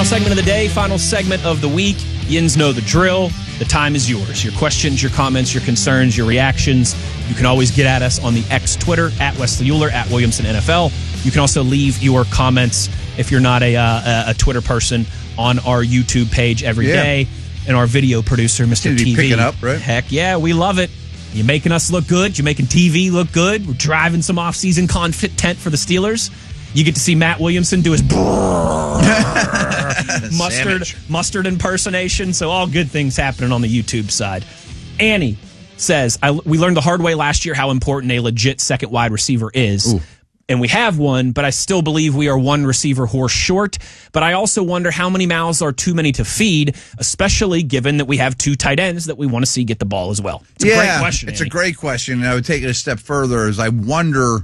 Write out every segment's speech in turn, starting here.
Final segment of the day, final segment of the week. Yins know the drill. The time is yours. Your questions, your comments, your concerns, your reactions. You can always get at us on the X Twitter, at Wesley Euler, at Williamson NFL. You can also leave your comments if you're not a Twitter person on our YouTube page every day. And our video producer, Mr. TV. Picking up, right? Heck yeah, we love it. You're making us look good. You're making TV look good. We're driving some off-season content for the Steelers. You get to see Matt Williamson do his mustard impersonation. So all good things happening on the YouTube side. Annie says, we learned the hard way last year how important a legit second wide receiver is. Ooh. And we have one, but I still believe we are one receiver horse short. But I also wonder how many mouths are too many to feed, especially given that we have two tight ends that we want to see get the ball as well. It's a great question, It's Annie. a great question. And I would take it a step further as I wonder,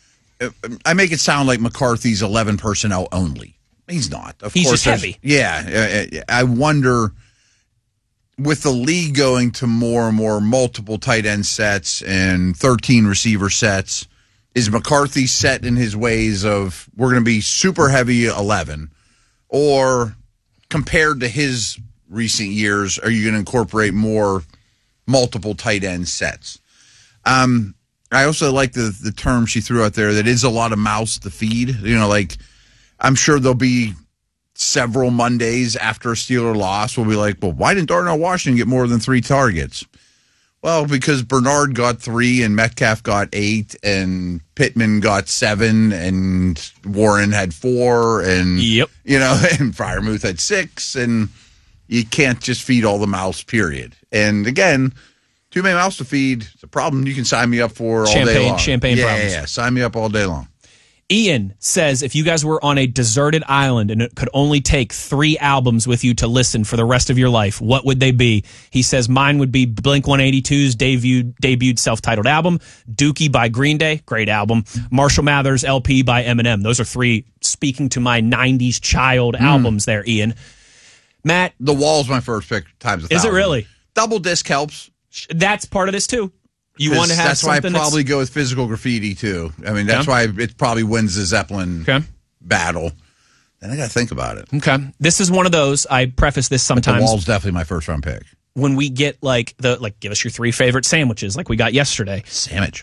I make it sound like McCarthy's 11 personnel only. He's not. He's just heavy. Yeah. I wonder, with the league going to more and more multiple tight end sets and 13 receiver sets, is McCarthy set in his ways of we're going to be super heavy 11? Or compared to his recent years, are you going to incorporate more multiple tight end sets? I also like the term she threw out there that is a lot of mouths to feed. Like I'm sure there'll be several Mondays after a Steeler loss we'll be like, well, why didn't Darnell Washington get more than 3 targets? Well, because Bernard got 3 and Metcalf got 8 and Pittman got 7 and Warren had 4 and and Freiermuth had 6, and you can't just feed all the mouths, period. And again, too many mouths to feed. It's a problem you can sign me up for all day long. Champagne problems. Yeah, sign me up all day long. Ian says, if you guys were on a deserted island and it could only take 3 albums with you to listen for the rest of your life, what would they be? He says, mine would be Blink-182's debuted self-titled album, Dookie by Green Day, great album, Marshall Mathers LP by Eminem. Those are 3 speaking to my 90s child albums there, Ian. Matt? The Wall's my first pick times 1,000. Is it really? Double disc helps. That's part of this, too. You want to have that's something why I probably go with Physical Graffiti, too. I mean, that's why it probably wins the Zeppelin battle. Then I got to think about it. Okay. This is one of those, I preface this sometimes. The Wall's definitely my first round pick. When we get give us your 3 favorite sandwiches like we got yesterday. Sandwich.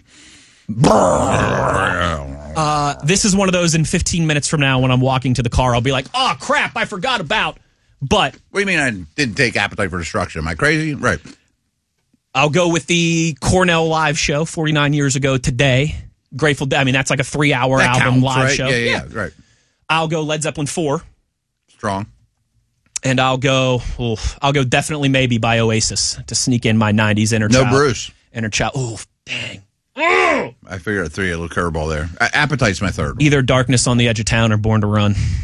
This is one of those in 15 minutes from now when I'm walking to the car, I'll be like, oh, crap, I forgot about. But. What do you mean I didn't take Appetite for Destruction? Am I crazy? Right. I'll go with the Cornell live show 49 years ago today. Grateful Dead. I mean, that's like a 3-hour album live show. Yeah, right. I'll go Led Zeppelin 4. Strong. And I'll go Definitely Maybe by Oasis to sneak in my 90s inner child. No Bruce. Inner child. Oh, dang. I figured I'd throw you a little curveball there. Appetite's my third one. Either Darkness on the Edge of Town or Born to Run.